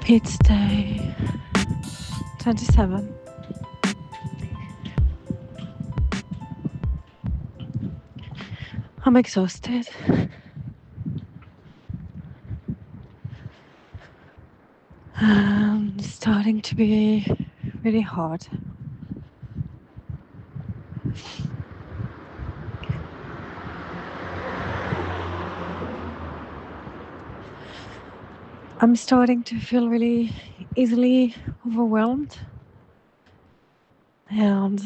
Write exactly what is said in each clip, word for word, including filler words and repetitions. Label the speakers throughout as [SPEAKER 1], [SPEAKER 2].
[SPEAKER 1] It's day twenty-seven. I'm exhausted. And it's starting to be really hard. I'm starting to feel really easily overwhelmed. And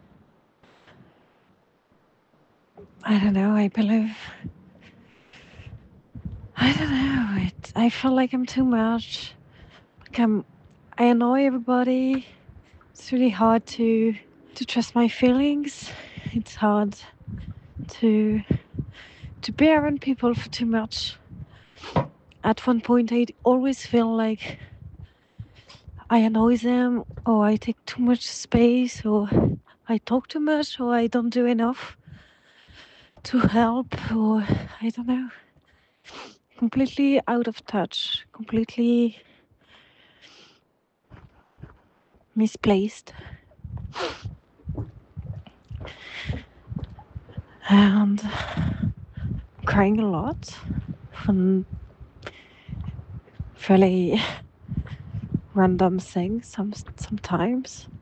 [SPEAKER 1] I don't know, I believe. I don't know. It, I feel like I'm too much. Like I'm, I annoy everybody. It's really hard to to trust my feelings. It's hard to to be around people for too much. At one point, I always feel like I annoy them, or I take too much space, or I talk too much, or I don't do enough to help, or I don't know. Completely out of touch, completely misplaced. And crying a lot from fairly random things some, sometimes.